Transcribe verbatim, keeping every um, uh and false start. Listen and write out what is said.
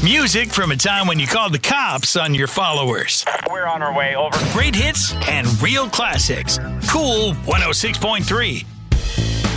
Music from a time when you called the cops on your followers. We're on our way, over. Great hits and real classics. Cool one oh six point three.